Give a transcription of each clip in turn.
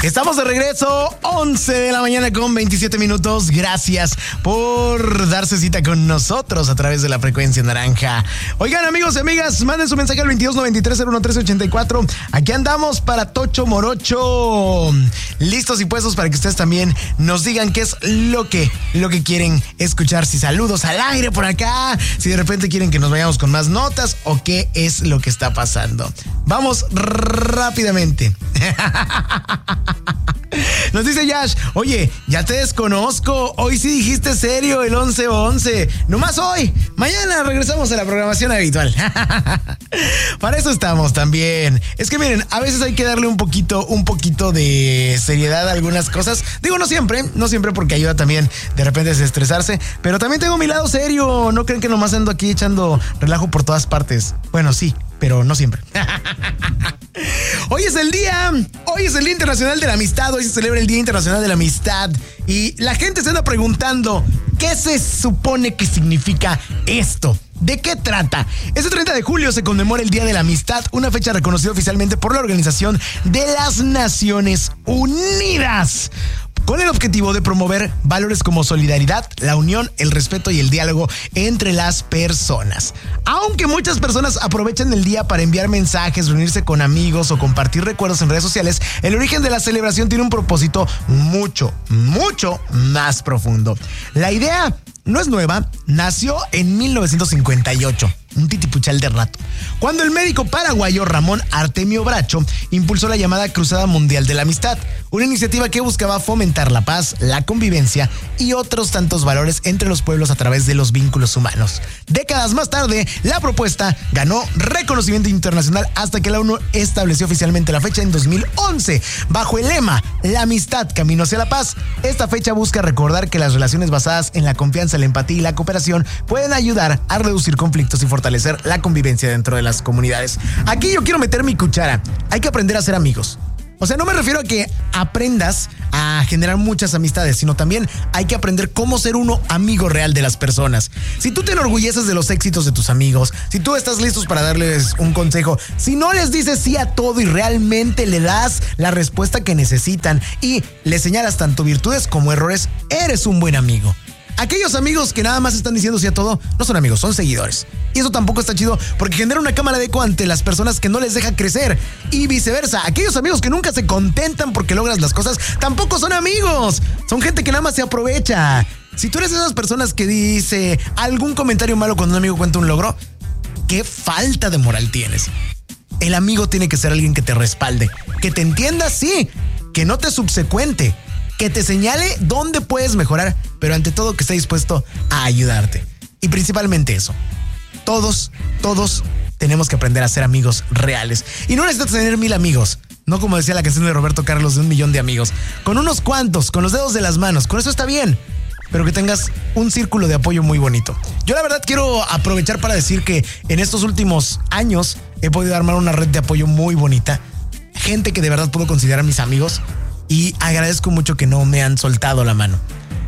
Estamos de regreso, 11 de la mañana con 27 minutos. Gracias por darse cita con nosotros a través de la frecuencia naranja. Oigan, amigos y amigas, manden su mensaje al 2293-01384. Aquí andamos para Tocho Morocho. Listos y puestos para que ustedes también nos digan qué es lo que quieren escuchar. Si saludos al aire por acá, si de repente quieren que nos vayamos con más notas o qué es lo que está pasando. Vamos rápidamente. Nos dice Yash, oye, ya te desconozco, hoy sí dijiste serio el 11-11, nomás hoy, mañana regresamos a la programación habitual. Para eso estamos también. Es que miren, a veces hay que darle un poquito de seriedad a algunas cosas. Digo, no siempre porque ayuda también de repente a desestresarse, pero también tengo mi lado serio, no creen que nomás ando aquí echando relajo por todas partes. Bueno, sí, pero no siempre. Hoy es el Día Internacional de la Amistad, hoy se celebra el Día Internacional de la Amistad y la gente se anda preguntando, ¿qué se supone que significa esto? ¿De qué trata? Este 30 de julio se conmemora el Día de la Amistad, una fecha reconocida oficialmente por la Organización de las Naciones Unidas, con el objetivo de promover valores como solidaridad, la unión, el respeto y el diálogo entre las personas. Aunque muchas personas aprovechan el día para enviar mensajes, reunirse con amigos o compartir recuerdos en redes sociales, el origen de la celebración tiene un propósito mucho más profundo. La idea no es nueva, nació en 1958. Un titipuchal de rato, cuando el médico paraguayo Ramón Artemio Bracho impulsó la llamada Cruzada Mundial de la Amistad, una iniciativa que buscaba fomentar la paz, la convivencia y otros tantos valores entre los pueblos a través de los vínculos humanos. Décadas más tarde, la propuesta ganó reconocimiento internacional hasta que la ONU estableció oficialmente la fecha en 2011, bajo el lema La amistad, camino hacia la paz. Esta fecha busca recordar que las relaciones basadas en la confianza, la empatía y la cooperación pueden ayudar a reducir conflictos y fortalecer la convivencia dentro de las comunidades. Aquí yo quiero meter mi cuchara. Hay que aprender a ser amigos. O sea, no me refiero a que aprendas a generar muchas amistades, sino también hay que aprender cómo ser uno amigo real de las personas. Si tú te enorgulleces de los éxitos de tus amigos, si tú estás listos para darles un consejo, si no les dices sí a todo y realmente le das la respuesta que necesitan y les señalas tanto virtudes como errores, eres un buen amigo. Aquellos amigos que nada más están diciendo sí a todo no son amigos, son seguidores. Y eso tampoco está chido porque genera una cámara de eco ante las personas que no les deja crecer. Y viceversa, aquellos amigos que nunca se contentan porque logras las cosas tampoco son amigos. Son gente que nada más se aprovecha. Si tú eres de esas personas que dice algún comentario malo cuando un amigo cuenta un logro, qué falta de moral tienes. El amigo tiene que ser alguien que te respalde, que te entienda, sí, que no te subsecuente, que te señale dónde puedes mejorar, pero ante todo que esté dispuesto a ayudarte. Y principalmente eso. Todos tenemos que aprender a ser amigos reales. Y no necesitas tener 1000 amigos. No como decía la canción de Roberto Carlos de 1,000,000 de amigos. Con unos cuantos, con los dedos de las manos. Con eso está bien. Pero que tengas un círculo de apoyo muy bonito. Yo la verdad quiero aprovechar para decir que en estos últimos años he podido armar una red de apoyo muy bonita. Gente que de verdad puedo considerar mis amigos. Y agradezco mucho que no me han soltado la mano.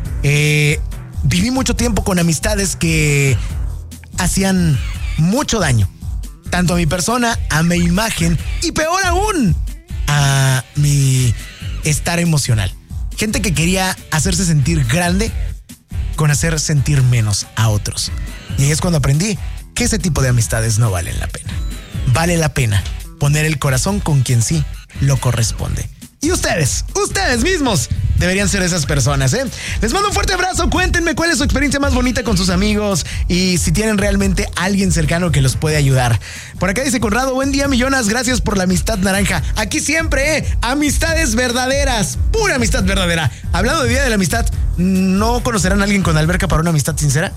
Viví mucho tiempo con amistades que hacían mucho daño. Tanto a mi persona, a mi imagen y peor aún, a mi estar emocional. Gente que quería hacerse sentir grande con hacer sentir menos a otros. Y ahí es cuando aprendí que ese tipo de amistades no valen la pena. Vale la pena poner el corazón con quien sí lo corresponde. Y ustedes mismos deberían ser esas personas, ¿eh? Les mando un fuerte abrazo, cuéntenme cuál es su experiencia más bonita con sus amigos y si tienen realmente alguien cercano que los puede ayudar. Por acá dice Conrado, buen día millonas, gracias por la amistad naranja. Aquí siempre, amistades verdaderas, pura amistad verdadera. Hablando de Día de la Amistad, ¿no conocerán a alguien con alberca para una amistad sincera?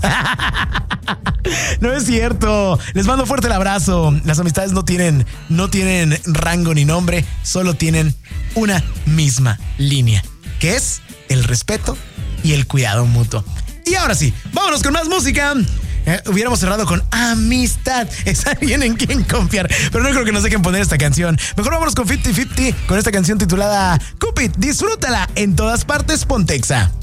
No es cierto. Les mando fuerte el abrazo. Las amistades no tienen rango ni nombre, solo tienen una misma línea, que es el respeto y el cuidado mutuo. Y ahora sí, vámonos con más música. Hubiéramos cerrado con Amistad. Está bien en quién confiar, pero no creo que nos dejen poner esta canción. Mejor vámonos con 50-50 con esta canción titulada Cupid. Disfrútala en todas partes, Pontexa.